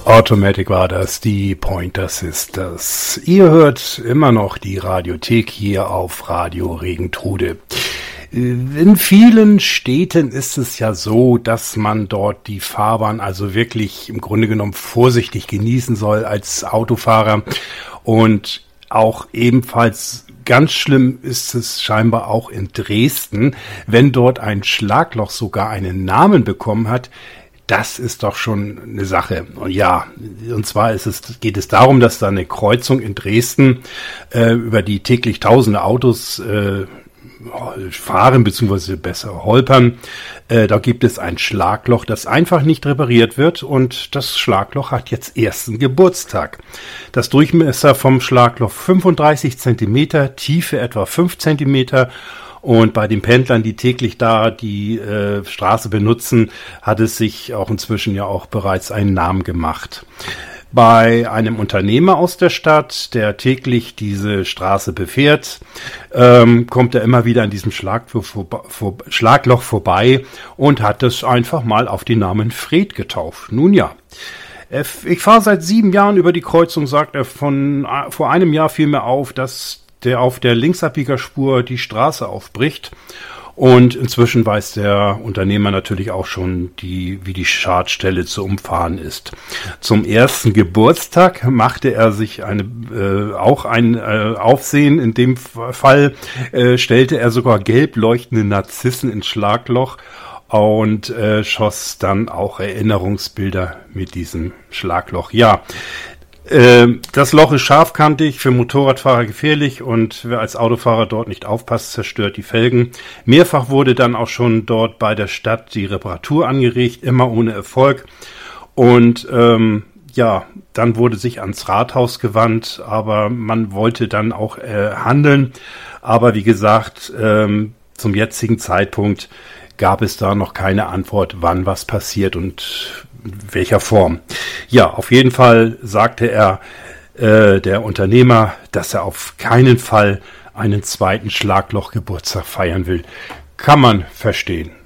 Automatic war das, die Pointer Sisters. Ihr hört immer noch die Radiothek hier auf Radio Regentrude. In vielen Städten ist es ja so, dass man dort die Fahrbahn also wirklich im Grunde genommen vorsichtig genießen soll als Autofahrer. Und auch ebenfalls ganz schlimm ist es scheinbar auch in Dresden, wenn dort ein Schlagloch sogar einen Namen bekommen hat. Das ist doch schon eine Sache. Und ja, und zwar geht es darum, dass da eine Kreuzung in Dresden, über die täglich tausende Autos fahren, beziehungsweise besser holpern. Da gibt es ein Schlagloch, das einfach nicht repariert wird, und das Schlagloch hat jetzt ersten Geburtstag. Das Durchmesser vom Schlagloch 35 Zentimeter, Tiefe etwa 5 Zentimeter. Und bei den Pendlern, die täglich da die Straße benutzen, hat es sich auch inzwischen ja auch bereits einen Namen gemacht. Bei einem Unternehmer aus der Stadt, der täglich diese Straße befährt, kommt er immer wieder an diesem Schlagloch vorbei und hat es einfach mal auf den Namen Fred getauft. Nun ja. Ich fahre seit 7 Jahren über die Kreuzung, sagt er. Vor einem Jahr fiel mir auf, dass der auf der Linksabbiegerspur die Straße aufbricht. Und inzwischen weiß der Unternehmer natürlich auch schon, wie die Schadstelle zu umfahren ist. Zum ersten Geburtstag machte er sich auch ein Aufsehen. In dem Fall stellte er sogar gelb leuchtende Narzissen ins Schlagloch und schoss dann auch Erinnerungsbilder mit diesem Schlagloch. Ja. Das Loch ist scharfkantig, für Motorradfahrer gefährlich, und wer als Autofahrer dort nicht aufpasst, zerstört die Felgen. Mehrfach wurde dann auch schon dort bei der Stadt die Reparatur angeregt, immer ohne Erfolg. Und dann wurde sich ans Rathaus gewandt, aber man wollte dann auch handeln. Aber wie gesagt, zum jetzigen Zeitpunkt gab es da noch keine Antwort, wann was passiert und in welcher Form. Ja, auf jeden Fall sagte er, der Unternehmer, dass er auf keinen Fall einen zweiten Schlagloch-Geburtstag feiern will. Kann man verstehen.